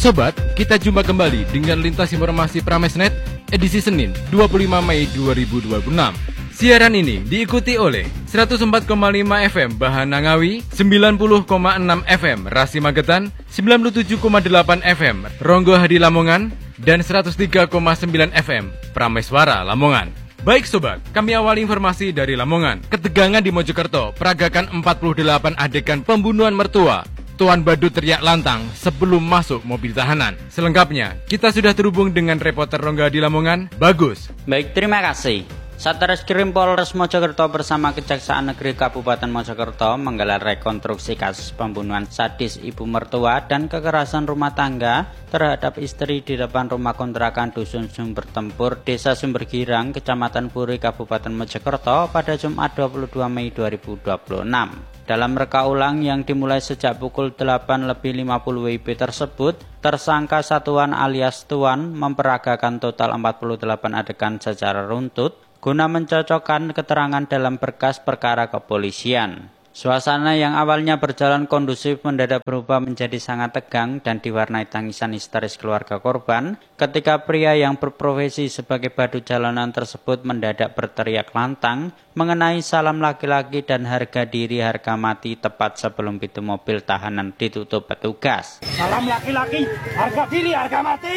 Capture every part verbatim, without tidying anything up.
Sobat, kita jumpa kembali dengan Lintas Informasi Pramesnet edisi Senin dua puluh lima Mei dua ribu dua puluh enam. Siaran ini diikuti oleh seratus empat koma lima F M Bahana Ngawi, sembilan puluh koma enam F M Rasi Magetan, sembilan puluh tujuh koma delapan F M Ronggo Hadi Lamongan, dan seratus tiga koma sembilan F M Prameswara Lamongan. Baik sobat, kami awali informasi dari Lamongan. Ketegangan di Mojokerto peragakan empat puluh delapan adegan pembunuhan mertua. Tuan Badut teriak lantang sebelum masuk mobil tahanan. Selengkapnya, kita sudah terhubung dengan reporter Ronggo Hadi Lamongan, Bagus. Baik, terima kasih. Satreskrim Polres Mojokerto bersama Kejaksaan Negeri Kabupaten Mojokerto menggelar rekonstruksi kasus pembunuhan sadis ibu mertua dan kekerasan rumah tangga terhadap istri di depan rumah kontrakan Dusun Sumber Tempur, Desa Sumbergirang, Kecamatan Puri, Kabupaten Mojokerto pada Jumat dua puluh dua Mei dua ribu dua puluh enam. Dalam reka ulang yang dimulai sejak pukul delapan lebih lima puluh W I B tersebut, tersangka Satuan alias Tuan memperagakan total empat puluh delapan adegan secara runtut guna mencocokkan keterangan dalam berkas perkara kepolisian. Suasana yang awalnya berjalan kondusif mendadak berubah menjadi sangat tegang dan diwarnai tangisan histeris keluarga korban ketika pria yang berprofesi sebagai badut jalanan tersebut mendadak berteriak lantang mengenai salam laki-laki dan harga diri harga mati tepat sebelum pintu mobil tahanan ditutup petugas. Salam laki-laki, harga diri harga mati.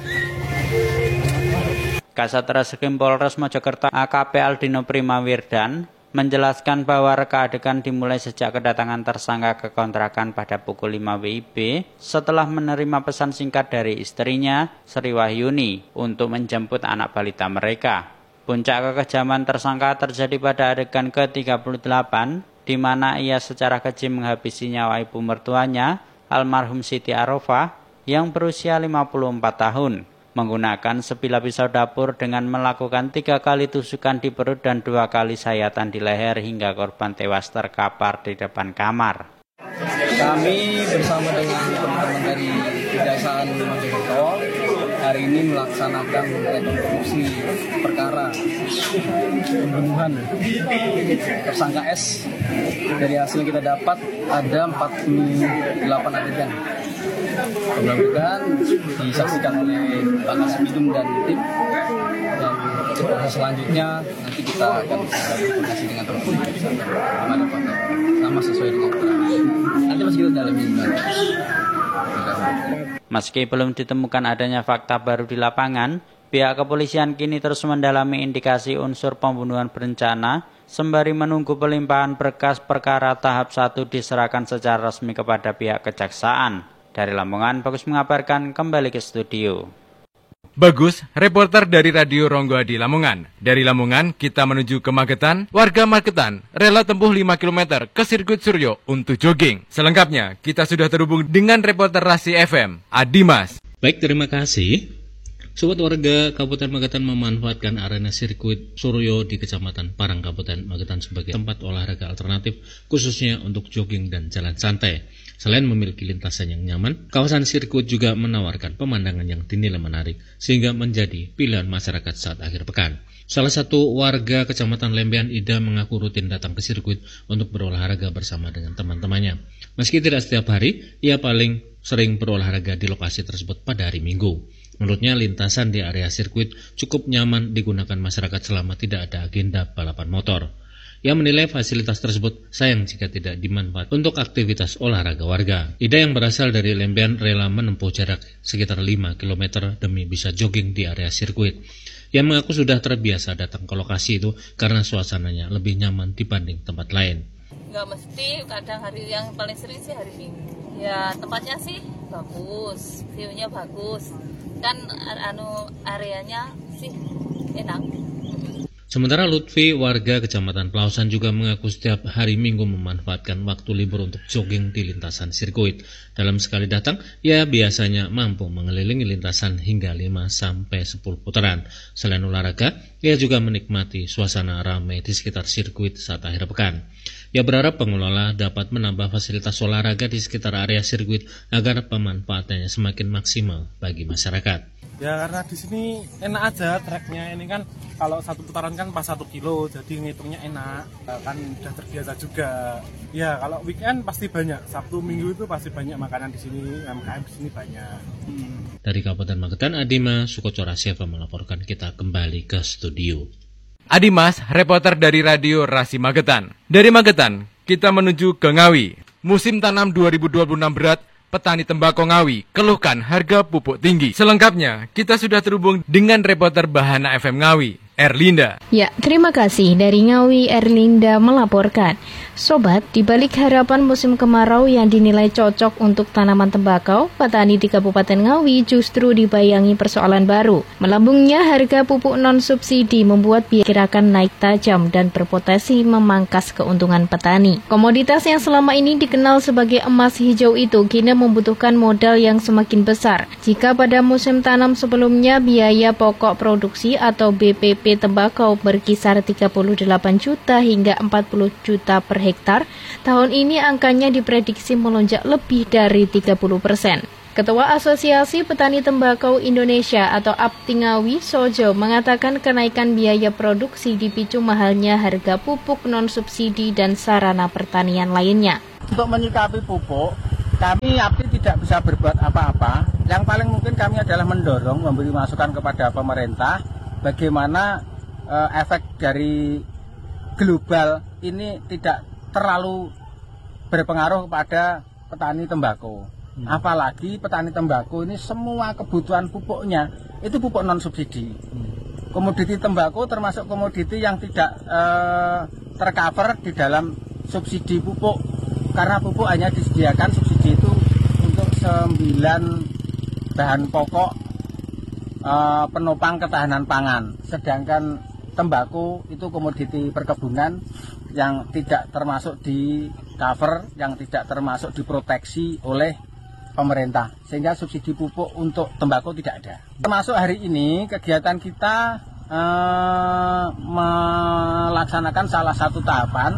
Kasat Reskrim Polres Mojokerto A K P Aldino Primawirdan menjelaskan bahwa reka adegan dimulai sejak kedatangan tersangka ke kontrakan pada pukul lima W I B setelah menerima pesan singkat dari istrinya, Sri Wahyuni, untuk menjemput anak balita mereka. Puncak kekejaman tersangka terjadi pada adegan ke tiga puluh delapan, di mana ia secara keji menghabisi nyawa ibu mertuanya, almarhum Siti Arofah, yang berusia lima puluh empat tahun. Menggunakan sebilah pisau dapur dengan melakukan tiga kali tusukan di perut dan dua kali sayatan di leher hingga korban tewas terkapar di depan kamar. Kami bersama dengan teman-teman dari Kejaksaan Mojokerto hari ini melaksanakan rekonstruksi perkara pembunuhan tersangka S. Dari hasil kita dapat ada empat puluh delapan adegan. Mudah-mudahan disaksikan oleh Pak Kasbidum dan tim, dan proses selanjutnya nanti kita akan berkoordinasi dengan teman-teman sama sesuai dengan keterangan. Nanti masih kita dalami. Meski belum ditemukan adanya fakta baru di lapangan, pihak kepolisian kini terus mendalami indikasi unsur pembunuhan berencana sembari menunggu pelimpahan berkas perkara tahap satu diserahkan secara resmi kepada pihak kejaksaan. Dari Lamongan, Bagus mengabarkan, kembali ke studio. Bagus, reporter dari Radio Ronggo Hadi Lamongan. Dari Lamongan, kita menuju ke Magetan. Warga Magetan rela tempuh lima kilometer ke sirkuit Suryo untuk jogging. Selengkapnya, kita sudah terhubung dengan reporter Rasi F M, Adimas. Baik, terima kasih. Sobat warga Kabupaten Magetan memanfaatkan arena sirkuit Suryo di Kecamatan Parang, Kabupaten Magetan sebagai tempat olahraga alternatif, khususnya untuk jogging dan jalan santai. Selain memiliki lintasan yang nyaman, kawasan sirkuit juga menawarkan pemandangan yang dinilai menarik, sehingga menjadi pilihan masyarakat saat akhir pekan. Salah satu warga Kecamatan Lembean, Ida, mengaku rutin datang ke sirkuit untuk berolahraga bersama dengan teman-temannya. Meski tidak setiap hari, ia paling sering berolahraga di lokasi tersebut pada hari Minggu. Menurutnya, lintasan di area sirkuit cukup nyaman digunakan masyarakat selama tidak ada agenda balapan motor. Ia menilai fasilitas tersebut sayang jika tidak dimanfaatkan untuk aktivitas olahraga warga. Ida yang berasal dari Lembean rela menempuh jarak sekitar lima kilometer demi bisa jogging di area sirkuit. Ia mengaku sudah terbiasa datang ke lokasi itu karena suasananya lebih nyaman dibanding tempat lain. Nggak mesti, kadang hari yang paling sering sih hari Minggu. Ya tempatnya sih bagus, view-nya bagus, dan anu areanya sih enak. Sementara Lutfi, warga Kecamatan Pelausan, juga mengaku setiap hari Minggu memanfaatkan waktu libur untuk jogging di lintasan sirkuit. Dalam sekali datang, ia biasanya mampu mengelilingi lintasan hingga lima sampai sepuluh putaran. Selain olahraga, ia juga menikmati suasana ramai di sekitar sirkuit saat akhir pekan. Ia berharap pengelola dapat menambah fasilitas olahraga di sekitar area sirkuit agar pemanfaatannya semakin maksimal bagi masyarakat. Ya karena di sini enak aja treknya, ini kan kalau satu putaran kan pas satu kilo, jadi ngitungnya enak, kan udah terbiasa juga. Ya kalau weekend pasti banyak, Sabtu Minggu itu pasti banyak makanan di sini, U M K M di sini banyak. Hmm. Dari Kabupaten Magetan, Adima Sukocora Siava melaporkan. Kita kembali ke studio. Adimas, reporter dari Radio Rasi Magetan. Dari Magetan, kita menuju ke Ngawi. Musim tanam dua ribu dua puluh enam berat, petani tembakau Ngawi keluhkan harga pupuk tinggi. Selengkapnya, kita sudah terhubung dengan reporter Bahana F M Ngawi, Erlinda. Ya, terima kasih. Dari Ngawi, Erlinda melaporkan. Sobat, di balik harapan musim kemarau yang dinilai cocok untuk tanaman tembakau, petani di Kabupaten Ngawi justru dibayangi persoalan baru. Melambungnya harga pupuk non-subsidi membuat biaya kirakan naik tajam dan berpotensi memangkas keuntungan petani. Komoditas yang selama ini dikenal sebagai emas hijau itu kini membutuhkan modal yang semakin besar. Jika pada musim tanam sebelumnya biaya pokok produksi atau B P P tembakau berkisar tiga puluh delapan juta hingga empat puluh juta per hektar, tahun ini angkanya diprediksi melonjak lebih dari tiga puluh persen. Ketua Asosiasi Petani Tembakau Indonesia atau APTI Ngawi, Sojo, mengatakan kenaikan biaya produksi dipicu mahalnya harga pupuk non-subsidi dan sarana pertanian lainnya. Untuk menyikapi pupuk, kami APTI tidak bisa berbuat apa-apa. Yang paling mungkin kami adalah mendorong, memberi masukan kepada pemerintah bagaimana uh, efek dari global ini tidak terlalu berpengaruh kepada petani tembakau. Hmm. Apalagi petani tembakau ini semua kebutuhan pupuknya itu pupuk non subsidi. Hmm. Komoditi tembakau termasuk komoditi yang tidak uh, tercover di dalam subsidi pupuk, karena pupuk hanya disediakan subsidi itu untuk sembilan bahan pokok uh, penopang ketahanan pangan, sedangkan tembakau itu komoditi perkebunan yang tidak termasuk di cover, yang tidak termasuk diproteksi oleh pemerintah, sehingga subsidi pupuk untuk tembakau tidak ada. Termasuk hari ini kegiatan kita eh, melaksanakan salah satu tahapan,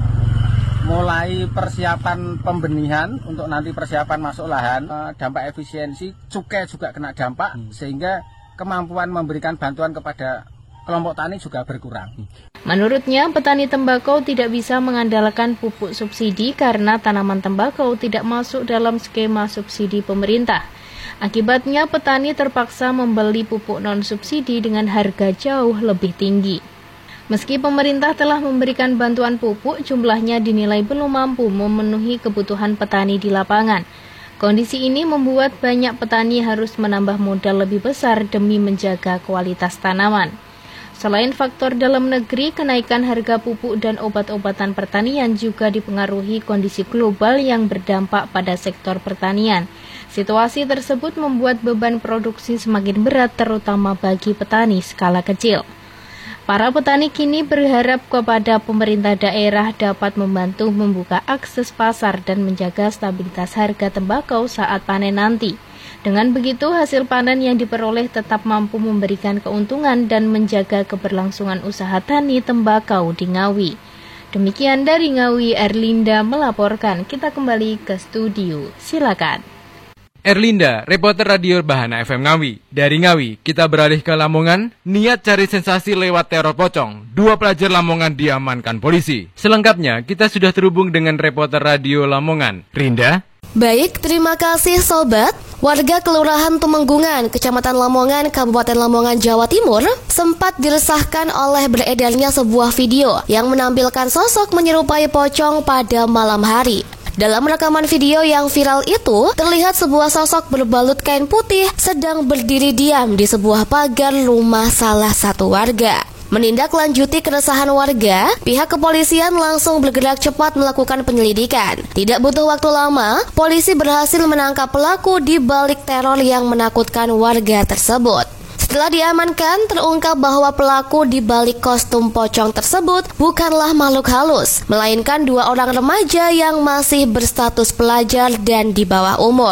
mulai persiapan pembenihan untuk nanti persiapan masuk lahan, eh, dampak efisiensi, cukai juga kena dampak, hmm. sehingga kemampuan memberikan bantuan kepada kelompok tani juga berkurang. Menurutnya, petani tembakau tidak bisa mengandalkan pupuk subsidi karena tanaman tembakau tidak masuk dalam skema subsidi pemerintah. Akibatnya, petani terpaksa membeli pupuk non-subsidi dengan harga jauh lebih tinggi. Meski pemerintah telah memberikan bantuan pupuk, jumlahnya dinilai belum mampu memenuhi kebutuhan petani di lapangan. Kondisi ini membuat banyak petani harus menambah modal lebih besar demi menjaga kualitas tanaman. Selain faktor dalam negeri, kenaikan harga pupuk dan obat-obatan pertanian juga dipengaruhi kondisi global yang berdampak pada sektor pertanian. Situasi tersebut membuat beban produksi semakin berat, terutama bagi petani skala kecil. Para petani kini berharap kepada pemerintah daerah dapat membantu membuka akses pasar dan menjaga stabilitas harga tembakau saat panen nanti. Dengan begitu, hasil panen yang diperoleh tetap mampu memberikan keuntungan dan menjaga keberlangsungan usaha tani tembakau di Ngawi. Demikian dari Ngawi, Erlinda melaporkan. Kita kembali ke studio. Silakan. Erlinda, reporter Radio Bahana F M Ngawi. Dari Ngawi, kita beralih ke Lamongan. Niat cari sensasi lewat teror pocong. Dua pelajar Lamongan diamankan polisi. Selengkapnya, kita sudah terhubung dengan reporter Radio Lamongan, Rinda. Baik, terima kasih Sobat. Warga Kelurahan Tumenggungan, Kecamatan Lamongan, Kabupaten Lamongan, Jawa Timur, sempat diresahkan oleh beredarnya sebuah video yang menampilkan sosok menyerupai pocong pada malam hari. Dalam rekaman video yang viral itu, terlihat sebuah sosok berbalut kain putih sedang berdiri diam di sebuah pagar rumah salah satu warga. Menindaklanjuti keresahan warga, pihak kepolisian langsung bergerak cepat melakukan penyelidikan. Tidak butuh waktu lama, polisi berhasil menangkap pelaku di balik teror yang menakutkan warga tersebut. Setelah diamankan, terungkap bahwa pelaku di balik kostum pocong tersebut bukanlah makhluk halus, melainkan dua orang remaja yang masih berstatus pelajar dan di bawah umur.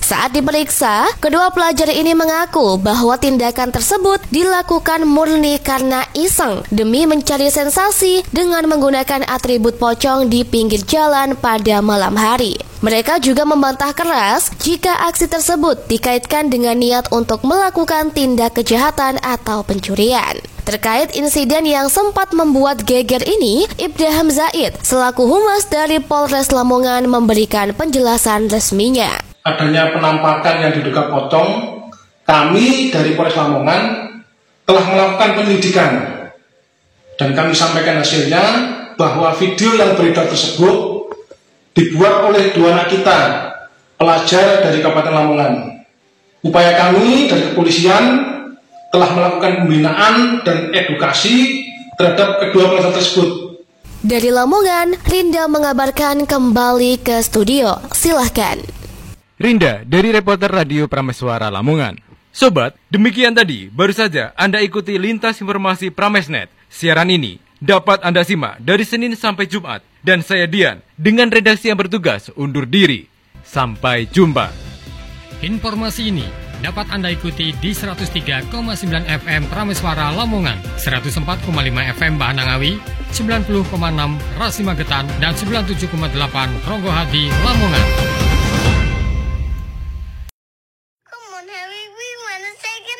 Saat diperiksa, kedua pelajar ini mengaku bahwa tindakan tersebut dilakukan murni karena iseng demi mencari sensasi dengan menggunakan atribut pocong di pinggir jalan pada malam hari. Mereka juga membantah keras jika aksi tersebut dikaitkan dengan niat untuk melakukan tindak kejahatan atau pencurian. Terkait insiden yang sempat membuat geger ini, Ibda Hamzaid selaku humas dari Polres Lamongan memberikan penjelasan resminya. Adanya penampakan yang diduga pocong, kami dari Polres Lamongan telah melakukan penyelidikan dan kami sampaikan hasilnya bahwa video yang beredar tersebut dibuat oleh dua anak kita, pelajar dari Kabupaten Lamongan. Upaya kami dari kepolisian telah melakukan pembinaan dan edukasi terhadap kedua pelajar tersebut. Dari Lamongan, Rinda mengabarkan kembali ke studio. Silahkan. Rinda dari reporter Radio Prameswara Lamongan. Sobat, demikian tadi baru saja Anda ikuti lintas informasi Pramesnet. Siaran ini dapat Anda simak dari Senin sampai Jumat. Dan saya Dian, dengan redaksi yang bertugas undur diri. Sampai jumpa. Informasi ini dapat Anda ikuti di seratus tiga koma sembilan F M Prameswara Lamongan, seratus empat koma lima F M Bahanangawi, sembilan puluh koma enam Rasi Magetan, dan sembilan puluh tujuh koma delapan Ronggohadi Lamongan. Come on, Harry, we wanna take it